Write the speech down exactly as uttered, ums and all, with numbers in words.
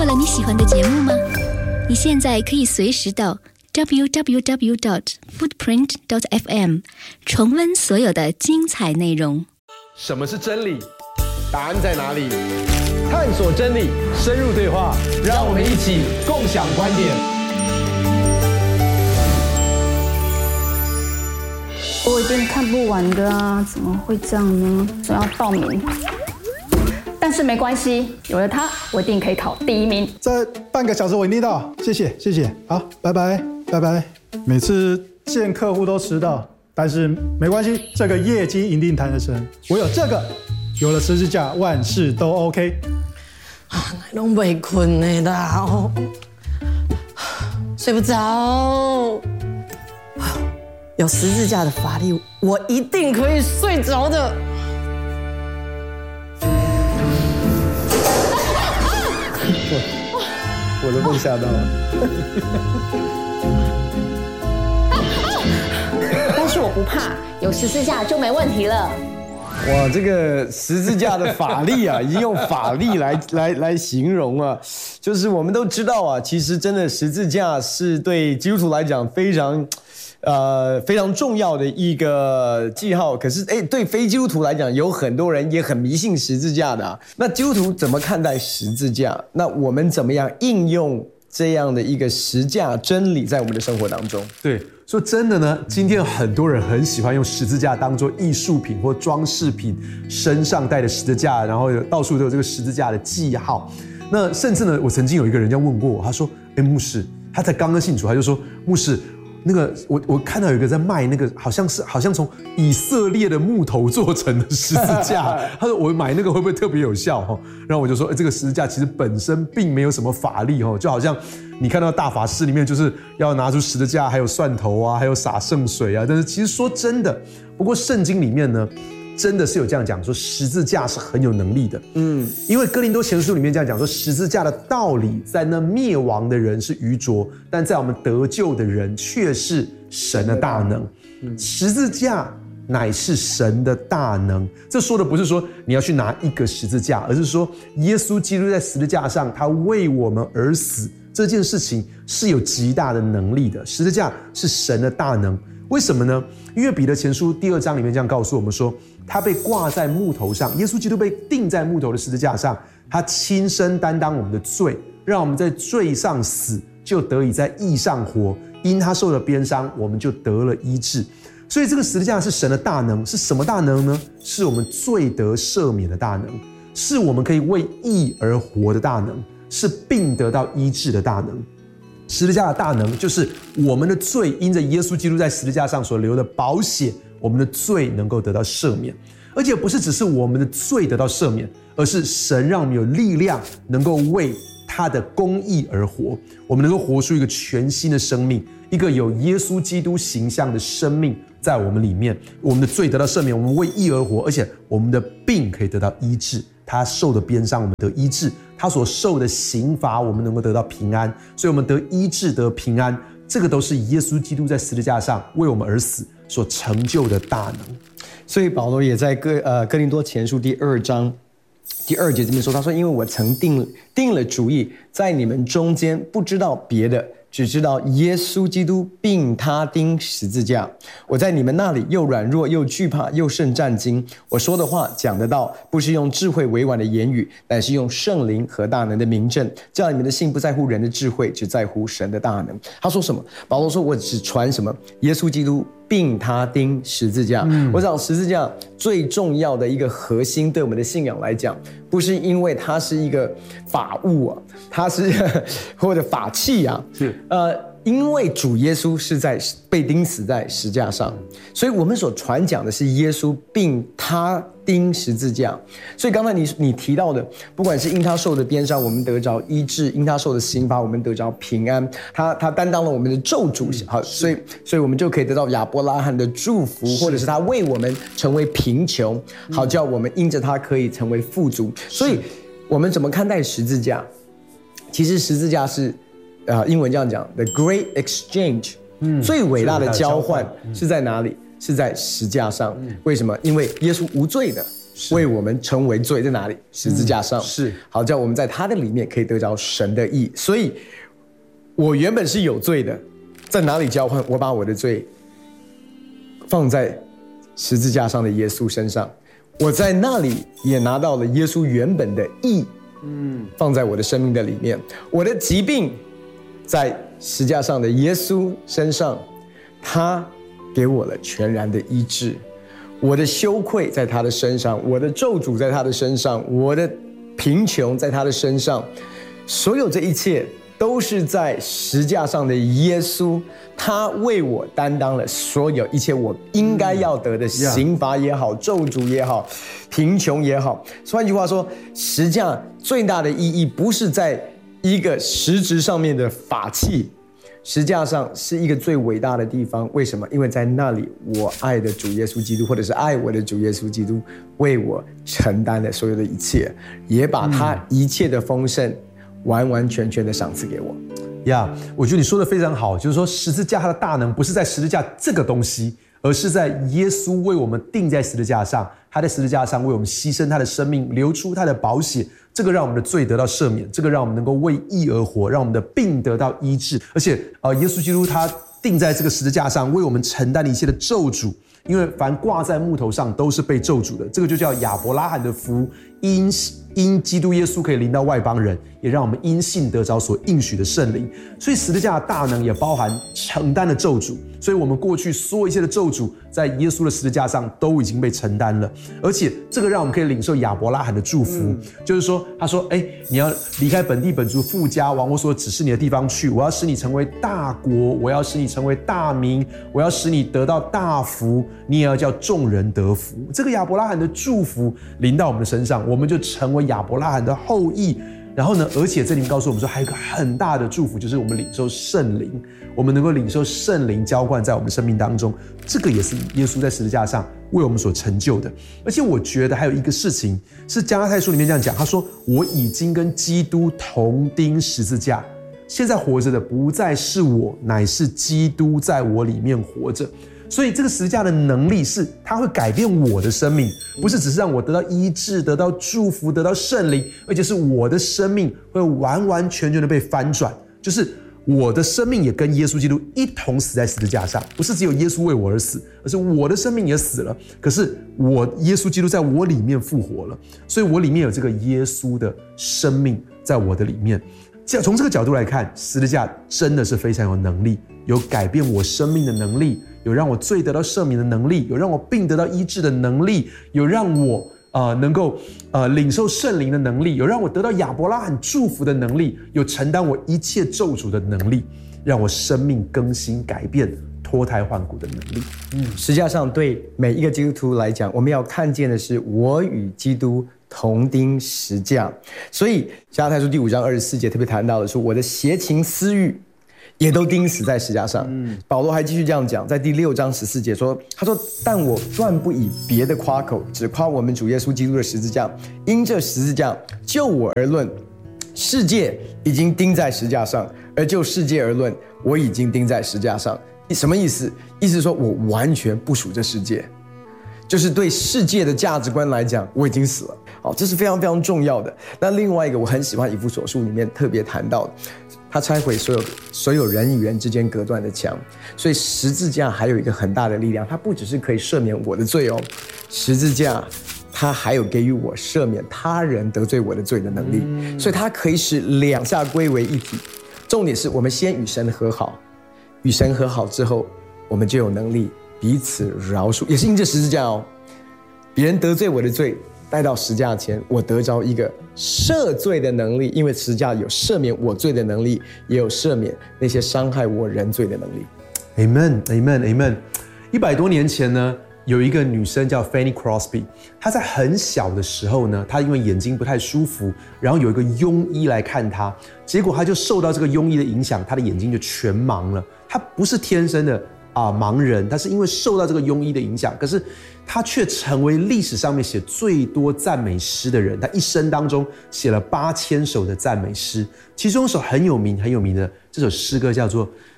了你喜欢的节目吗？你现在可以随时到 double-u double-u double-u dot footprint dot f m 重温所有的精彩内容。 什么是真理？答案在哪里？探索真理，深入对话，让我们一起共享观点。 我一定看不完的啊，怎么会这样呢？总要报名。但是没关系，有了它，我一定可以考第一名。 这半个小时我一定到，谢谢谢谢，好，拜拜拜拜。每次见客户都迟到，但是没关系，这个业绩一定谈得成。我有这个，有了十字架，万事都 OK。 啊，我都没困的啦，哦，睡不着。有十字架的法力，我一定可以睡着的。 我, 我都被吓到了。 但是我不怕，有十字架就没问题了。 哇，这个十字架的法力啊，已经用法力来来来形容啊。就是我们都知道啊，其实真的十字架是对基督徒来讲非常。呃，非常重要的一个记号。可是，哎，对非基督徒来讲，有很多人也很迷信十字架的啊。那基督徒怎么看待十字架？那我们怎么样应用这样的一个十架真理在我们的生活当中？ 对，说真的呢，今天很多人很喜欢用十字架当作艺术品或装饰品，身上带着十字架，然后到处都有这个十字架的记号。那甚至呢，我曾经有一个人这样问过我，他说：“哎，牧师，他才刚刚信主，他就说，牧师。”那个我我看到有一个在卖那个好像是好像从以色列的木头做成的十字架，他说我买那个会不会特别有效哈？然后我就说，哎，这个十字架其实本身并没有什么法力哈，就好像你看到大法师里面就是要拿出十字架，还有蒜头啊，还有洒圣水啊。但是其实说真的，不过圣经里面呢，真的是有这样讲说十字架是很有能力的，嗯，因为哥林多前书里面这样讲说，十字架的道理在那灭亡的人是愚拙，但在我们得救的人却是神的大能。嗯、十字架乃是神的大能。这说的不是说你要去拿一个十字架，而是说耶稣基督在十字架上，他为我们而死，这件事情是有极大的能力的。十字架是神的大能。为什么呢？因为彼得前书第二章里面这样告诉我们说，他被挂在木头上，耶稣基督被钉在木头的十字架上，他亲身担当我们的罪，让我们在罪上死，就得以在义上活。因他受了鞭伤，我们就得了医治。所以这个十字架是神的大能，是什么大能呢？是我们罪得赦免的大能，是我们可以为义而活的大能，是病得到医治的大能。十字架的大能就是我们的罪因着耶稣基督在十字架上所流的宝血，我们的罪能够得到赦免。而且不是只是我们的罪得到赦免，而是神让我们有力量能够为他的公义而活，我们能够活出一个全新的生命，一个有耶稣基督形象的生命在我们里面。我们的罪得到赦免，我们为义而活，而且我们的病可以得到医治。他受的鞭伤，我们得医治；他所受的刑罚，我们能够得到平安。所以，我们得医治，得平安，这个都是耶稣基督在十字架上为我们而死所成就的大能。 所以保罗也在哥呃哥林多前书第二章第二节这边说，他说：“因为我曾定定了主意，在你们中间不知道别的。”只知道耶稣基督并他钉十字架，我在你们那里又软弱又惧怕又甚战惊。我说的话讲得到，不是用智慧委婉的言语，乃是用圣灵和大能的明证，叫你们的信不在乎人的智慧，只在乎神的大能。他说什么？保罗说：“我只传什么？耶稣基督并他钉十字架。嗯”我想十字架最重要的一个核心，对我们的信仰来讲，不是因为它是一个法物啊，它是或者法器啊，是。呃，因为主耶稣是在被钉死在十字架上，所以我们所传讲的是耶稣并他钉十字架。所以刚才你你提到的，不管是因他受的鞭伤，我们得着医治；因他受的刑罚，我们得着平安。他他担当了我们的咒诅，好，所以所以我们就可以得到亚伯拉罕的祝福，或者是他为我们成为贫穷，好叫我们因着他可以成为富足。所以我们怎么看待十字架？其实十字架是。呃，英文这样讲 ，the great exchange，、嗯、最伟大的交换是在哪里？是在十字架上。嗯、为什么？因为耶稣无罪的， 为我们成为罪，在哪里？十字架上。 嗯、是， 好，叫我们在他的里面可以得着神的义。所以，我原本是有罪的，在哪里交换？我把我的罪放在十字架上的耶稣身上，我在那里也拿到了耶稣原本的义，嗯，放在我的生命的里面。我的疾病在十字架上的耶稣身上，他给我了全然的医治。我的羞愧在他的身上，我的咒诅在他的身上，我的贫穷在他的身上，所有这一切都是在十字架上的耶稣，他为我担当了所有一切我应该要得的刑罚也好，咒诅也好，贫穷也好。换句话说，十字架最大的意义不是在一个实质上面的法器，十字架上是一个最伟大的地方。为什么？因为在那里我爱的主耶稣基督，或者是爱我的主耶稣基督，为我承担了所有的一切，也把他一切的丰盛完完全全的赏赐给我。 呀、yeah, 我觉得你说的非常好，就是说十字架它的大能不是在十字架这个东西，而是在耶稣为我们钉在十字架上，他在十字架上为我们牺牲他的生命，流出他的宝血，这个让我们的罪得到赦免，这个让我们能够为义而活，让我们的病得到医治。而且呃，耶稣基督他钉在这个十字架上，为我们承担了一切的咒诅，因为凡挂在木头上都是被咒诅的，这个就叫亚伯拉罕的福，因因基督耶稣可以临到外邦人，也让我们因信得着所应许的圣灵。所以十字架的大能也包含承担的咒诅，所以我们过去所有一切的咒诅在耶稣的十字架上都已经被承担了。而且这个让我们可以领受亚伯拉罕的祝福、嗯、就是说他说哎，你要离开本地本族父家，往我所指示你的地方去，我要使你成为大国，我要使你成为大民，我要使你得到大福，你也要叫众人得福。这个亚伯拉罕的祝福临到我们的身上，我们就成为亚伯拉罕的后裔。然后呢，而且这里面告诉我们说，还有一个很大的祝福，就是我们领受圣灵，我们能够领受圣灵浇灌在我们生命当中，这个也是耶稣在十字架上为我们所成就的。而且我觉得还有一个事情是加拉太书里面这样讲，他说我已经跟基督同钉十字架，现在活着的不再是我，乃是基督在我里面活着。所以这个十字架的能力是它会改变我的生命，不是只是让我得到医治，得到祝福，得到圣灵，而且是我的生命会完完全全的被翻转，就是我的生命也跟耶稣基督一同死在十字架上，不是只有耶稣为我而死，而是我的生命也死了，可是我耶稣基督在我里面复活了，所以我里面有这个耶稣的生命在我的里面。从这个角度来看，十字架真的是非常有能力，有改变我生命的能力，有让我罪得到赦免的能力，有让我病得到医治的能力，有让我呃能够呃领受圣灵的能力，有让我得到亚伯拉罕祝福的能力，有承担我一切咒诅的能力，让我生命更新改变，脱胎换骨的能力。 嗯，实际上对每一个基督徒来讲，我们要看见的是我与基督同钉十架。所以加拉太书第五章二十四节特别谈到的说，我的邪情私欲也都钉死在十架上。嗯，保罗还继续这样讲，在第六章十四节说，他说但我断不以别的夸口，只夸我们主耶稣基督的十字架，因这十字架就我而论，世界已经钉在十架上，而就世界而论，我已经钉在十架上。什么意思？意思是说我完全不属这世界，就是对世界的价值观来讲，我已经死了。好，这是非常非常重要的。那另外一个我很喜欢以弗所书里面特别谈到的，他拆毁所有所有人与人之间隔断的墙。所以十字架还有一个很大的力量，它不只是可以赦免我的罪哦，十字架它还有给予我赦免他人得罪我的罪的能力。嗯，所以它可以使两下归为一体。重点是我们先与神和好，与神和好之后，我们就有能力彼此饶恕，也是因着十字架哦。别人得罪我的罪带到十字架前，我得着一个赦罪的能力，因为十字架有赦免我罪的能力，也有赦免那些伤害我人罪的能力。 Amen Amen Amen。 一百多年前呢，有一个女生叫 Fanny Crosby， 她在很小的时候呢，她因为眼睛不太舒服，然后有一个庸医来看她，结果她就受到这个庸医的影响，她的眼睛就全盲了。她不是天生的啊、呃、盲人，她是因为受到这个庸医的影响，可是她却成为历史上面写最多赞美诗的人。她一生当中写了八千首的赞美诗，其中一首很有名很有名的这首诗歌叫做